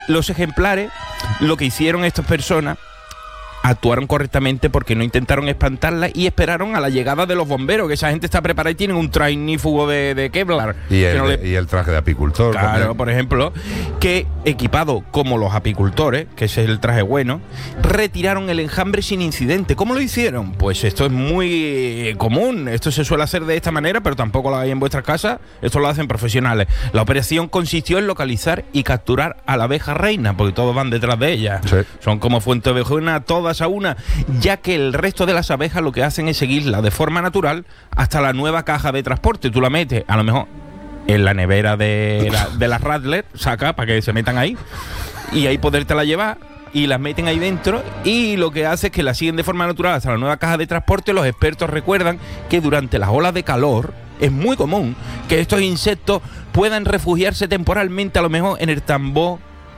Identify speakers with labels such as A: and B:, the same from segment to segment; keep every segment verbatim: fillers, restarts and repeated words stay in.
A: Los ejemplares, lo que hicieron estas personas, actuaron correctamente porque no intentaron espantarla y esperaron a la llegada de los bomberos, que esa gente está preparada y tienen un trainífugo de, de Kevlar.
B: Y el,
A: que no le...
B: y el traje de apicultor.
A: Claro,
B: también.
A: por ejemplo, que equipado como los apicultores, que ese es el traje bueno, retiraron el enjambre sin incidente. ¿Cómo lo hicieron? Pues esto es muy común, esto se suele hacer de esta manera, pero tampoco lo hay en vuestras casas, esto lo hacen profesionales. La operación consistió en localizar y capturar a la abeja reina, porque todos van detrás de ella.
B: Sí.
A: Son como fuente ovejuna, todas a una, ya que el resto de las abejas lo que hacen es seguirla de forma natural hasta la nueva caja de transporte. Tú la metes, a lo mejor en la nevera de, la, de las Rattler, saca para que se metan ahí y ahí podértela llevar y las meten ahí dentro, y lo que hace es que la siguen de forma natural hasta la nueva caja de transporte. Los expertos recuerdan que durante las olas de calor es muy común que estos insectos puedan refugiarse temporalmente a lo mejor en el tambor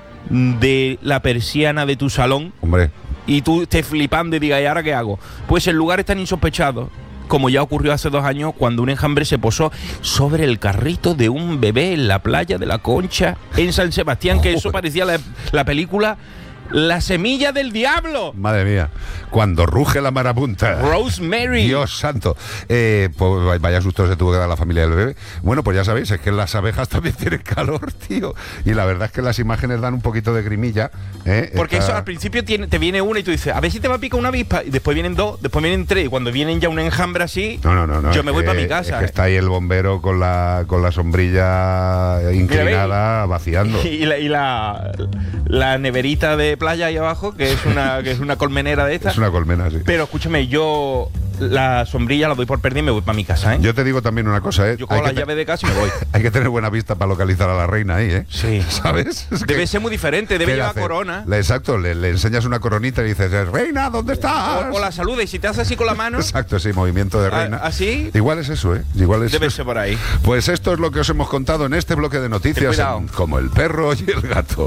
A: de la persiana de tu salón.
B: Hombre.
A: Y tú estés flipando y digas, ¿y ahora qué hago? Pues en lugares tan insospechados, como ya ocurrió hace dos años cuando un enjambre se posó sobre el carrito de un bebé en la playa de la Concha en San Sebastián, que eso parecía la, la película La semilla del diablo.
B: Madre mía, cuando ruge la marabunta.
A: Rosemary.
B: Dios santo. Eh, pues vaya susto se tuvo que dar la familia del bebé. Bueno, pues ya sabéis, es que las abejas también tienen calor, tío. Y la verdad es que las imágenes dan un poquito de grimilla. ¿eh?
A: Porque
B: Esta...
A: eso al principio tiene, te viene una y tú dices, a ver si te va a picar una avispa. Y después vienen dos, después vienen tres. Y cuando vienen ya un enjambre así,
B: no, no, no, no,
A: yo me voy para mi casa.
B: Es que
A: ¿eh?
B: está ahí el bombero con la, con la sombrilla inclinada, vaciando.
A: Y, la, y la, la neverita de playa ahí abajo, que es una que es una colmenera de estas.
B: Es una colmena, sí.
A: Pero escúchame, yo la sombrilla la doy por perdida y me voy para mi casa, ¿eh?
B: Yo te digo también una cosa, ¿eh?
A: Yo cojo
B: Hay
A: la
B: que te-
A: llave de casa y me voy.
B: Hay que tener buena vista para localizar a la reina ahí, ¿eh?
A: Sí.
B: ¿Sabes? Es
A: Debe
B: que-
A: ser muy diferente, debe
B: ¿qué le
A: llevar
B: hace?
A: corona.
B: Le- exacto, le, le enseñas una coronita y dices, reina, ¿dónde estás?
A: O, o la saluda y si te hace así con la mano,
B: Exacto, sí, movimiento de reina.
A: a- así,
B: Igual es eso, ¿eh? Igual es
A: debe ser por ahí.
B: Pues esto es lo que os hemos contado en este bloque de
A: Ten
B: noticias,
A: cuidado.
B: en Como el perro y el gato.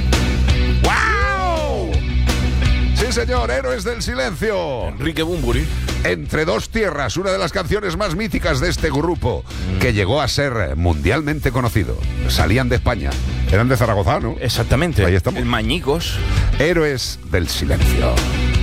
B: ¡Wow! Sí, señor, Héroes del Silencio.
A: Enrique Bunbury.
B: Entre dos tierras, una de las canciones más míticas de este grupo, que llegó a ser mundialmente conocido. Salían de España. Eran de Zaragoza, ¿no?
A: Exactamente.
B: Ahí estamos.
A: El Mañicos.
B: Héroes del Silencio.